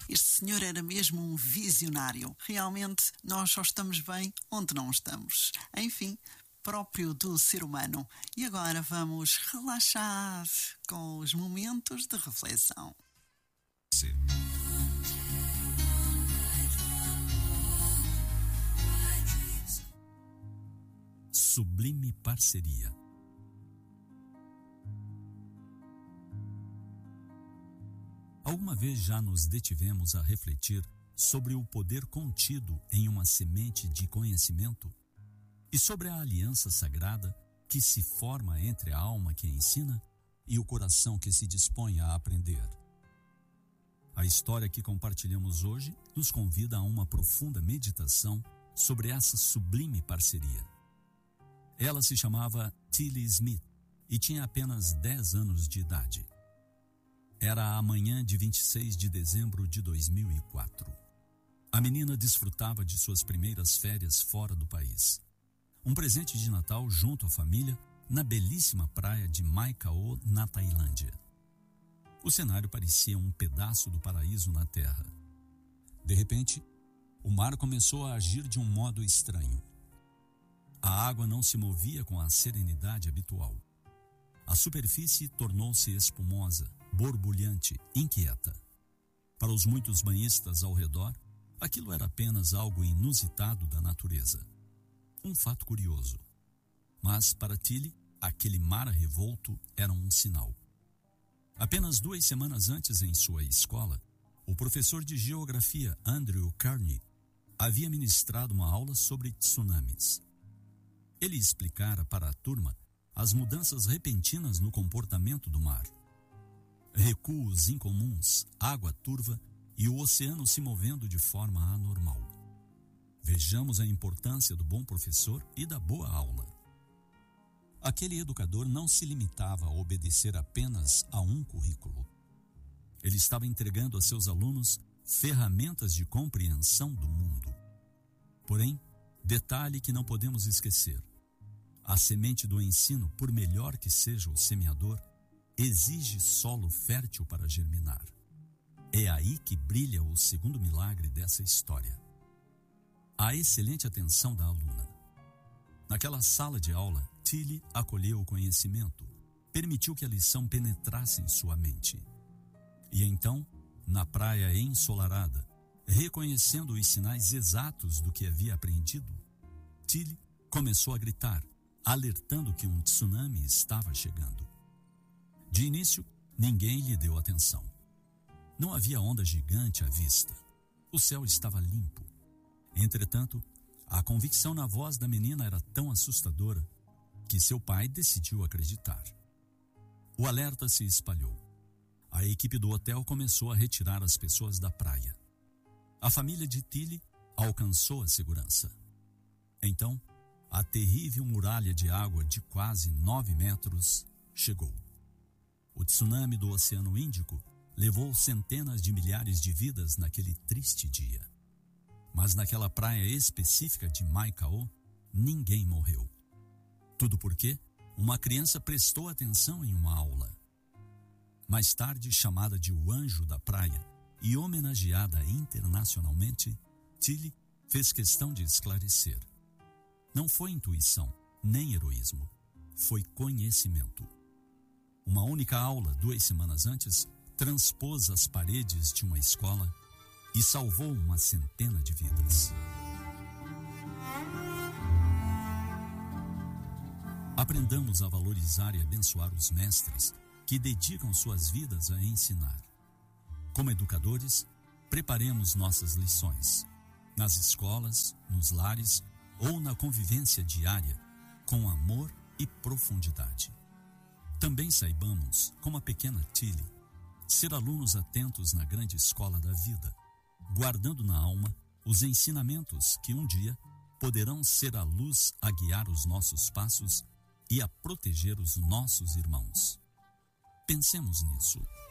Este senhor era mesmo um visionário. Realmente, nós só estamos bem onde não estamos. Enfim, próprio do ser humano. E agora vamos relaxar com os momentos de reflexão. Sim. Sublime parceria. Alguma vez já nos detivemos a refletir sobre o poder contido em uma semente de conhecimento e sobre a aliança sagrada que se forma entre a alma que ensina e o coração que se dispõe a aprender? A história que compartilhamos hoje nos convida a uma profunda meditação sobre essa sublime parceria. Ela se chamava Tilly Smith e tinha apenas 10 anos de idade. Era a manhã de 26 de dezembro de 2004. A menina desfrutava de suas primeiras férias fora do país. Um presente de Natal junto à família na belíssima praia de Mai Khao, na Tailândia. O cenário parecia um pedaço do paraíso na terra. De repente, o mar começou a agir de um modo estranho. A água não se movia com a serenidade habitual. A superfície tornou-se espumosa, borbulhante, inquieta. Para os muitos banhistas ao redor, aquilo era apenas algo inusitado da natureza. Um fato curioso. Mas para Tilly, aquele mar revolto era um sinal. Apenas 2 semanas antes, em sua escola, o professor de geografia Andrew Carney havia ministrado uma aula sobre tsunamis. Ele explicara para a turma as mudanças repentinas no comportamento do mar. Recuos incomuns, água turva e o oceano se movendo de forma anormal. Vejamos a importância do bom professor e da boa aula. Aquele educador não se limitava a obedecer apenas a um currículo. Ele estava entregando a seus alunos ferramentas de compreensão do mundo. Porém, detalhe que não podemos esquecer: a semente do ensino, por melhor que seja o semeador, exige solo fértil para germinar. É aí que brilha o segundo milagre dessa história. A excelente atenção da aluna. Naquela sala de aula, Tilly acolheu o conhecimento, permitiu que a lição penetrasse em sua mente. E então, na praia ensolarada, reconhecendo os sinais exatos do que havia aprendido, Tilly começou a gritar, alertando que um tsunami estava chegando. De início, ninguém lhe deu atenção. Não havia onda gigante à vista. O céu estava limpo. Entretanto, a convicção na voz da menina era tão assustadora que seu pai decidiu acreditar. O alerta se espalhou. A equipe do hotel começou a retirar as pessoas da praia. A família de Tilly alcançou a segurança. Então, a terrível muralha de água de quase 9 metros chegou. O tsunami do Oceano Índico levou centenas de milhares de vidas naquele triste dia. Mas naquela praia específica de Mai Khao, ninguém morreu. Tudo porque uma criança prestou atenção em uma aula. Mais tarde, chamada de o Anjo da Praia e homenageada internacionalmente, Tilly fez questão de esclarecer. Não foi intuição, nem heroísmo. Foi conhecimento. Uma única aula, 2 semanas antes, transpôs as paredes de uma escola e salvou uma centena de vidas. Aprendamos a valorizar e abençoar os mestres que dedicam suas vidas a ensinar. Como educadores, preparemos nossas lições, nas escolas, nos lares ou na convivência diária, com amor e profundidade. Também saibamos, como a pequena Tilly, ser alunos atentos na grande escola da vida, guardando na alma os ensinamentos que um dia poderão ser a luz a guiar os nossos passos e a proteger os nossos irmãos. Pensemos nisso.